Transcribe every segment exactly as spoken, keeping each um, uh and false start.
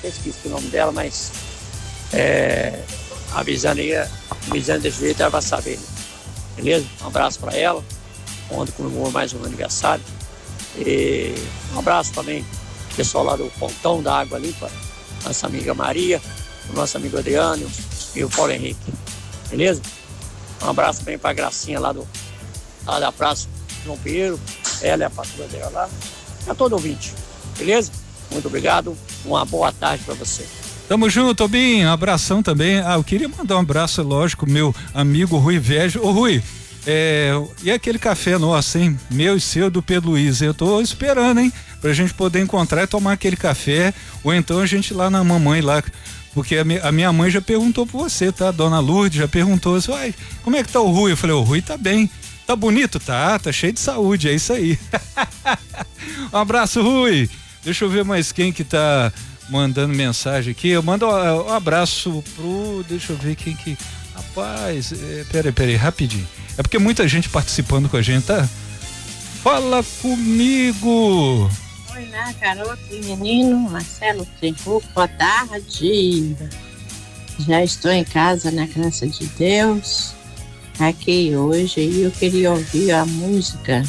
até esqueci o nome dela, mas é, avisando aí, avisando desse jeito, ela vai saber. Beleza? Um abraço para ela. Ontem comemorou mais um aniversário. E um abraço também pro pessoal lá do Pontão da Água Limpa, nossa amiga Maria, o nosso amigo Adriano e o Paulo Henrique. Beleza? Um abraço também pra Gracinha lá, do, lá da Praça João Pinheiro. Ela é a patroa dela lá. A todo ouvinte. Beleza? Muito obrigado. Uma boa tarde para você. Tamo junto, Tobinho. Um abração também. Ah, eu queria mandar um abraço, lógico, meu amigo Rui Vejo. Ô, Rui, é, e aquele café nosso, hein? Meu e seu do Pedro Luiz. Eu tô esperando, hein? Pra gente poder encontrar e tomar aquele café. Ou então a gente lá na mamãe lá. Porque a, me, a minha mãe já perguntou por você, tá? Dona Lourdes já perguntou assim, uai, como é que tá o Rui? Eu falei, o Rui tá bem. Tá bonito? Tá, tá cheio de saúde, é isso aí. Um abraço, Rui. Deixa eu ver mais quem que tá mandando mensagem aqui. Eu mando um, um abraço pro, deixa eu ver quem que, rapaz, é, peraí, peraí, rapidinho. É porque muita gente participando com a gente, tá? Fala comigo. Oi lá, garoto e menino, Marcelo Tribuco, boa tarde. Já estou em casa, na graça de Deus. Aqui hoje e eu queria ouvir a música,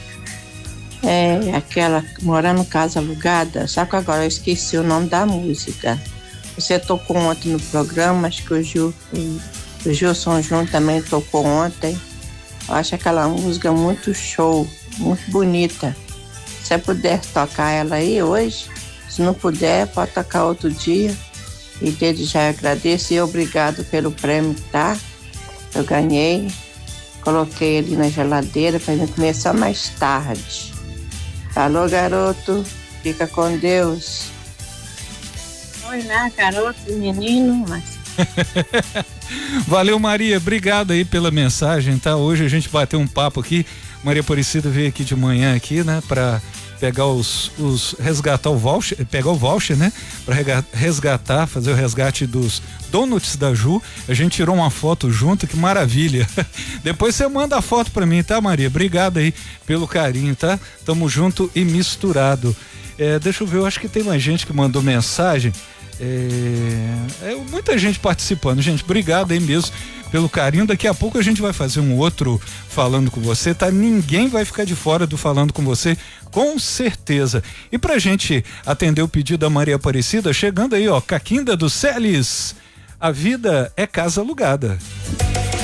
é aquela Morando Casa Alugada, só que agora eu esqueci o nome da música. Você tocou ontem no programa, acho que o Gil, o Gilson Júnior também tocou ontem. Eu acho aquela música muito show, muito bonita. Se você puder tocar ela aí hoje, se não puder, pode tocar outro dia. E desde já agradeço e obrigado pelo prêmio, tá? Eu ganhei, coloquei ele na geladeira para ele comer só mais tarde. Alô, garoto, fica com Deus. Oi lá, garoto e menino, mas... Valeu, Maria, obrigado aí pela mensagem, tá? Hoje a gente bateu um papo aqui, Maria Aparecida veio aqui de manhã aqui, né, pra pegar os, os resgatar o voucher, pegar o voucher, né, pra resgatar, fazer o resgate dos donuts da Ju. A gente tirou uma foto junto, que maravilha. Depois você manda a foto pra mim, tá, Maria? Obrigado aí pelo carinho, tá? Tamo junto e misturado. É, deixa eu ver, eu acho que tem mais gente que mandou mensagem. É, é, muita gente participando, gente, obrigado aí mesmo pelo carinho. Daqui a pouco a gente vai fazer um outro Falando com Você, tá? Ninguém vai ficar de fora do Falando com Você, com certeza. E pra gente atender o pedido da Maria Aparecida, chegando aí, ó, Caquinda do Celes, A Vida é Casa Alugada.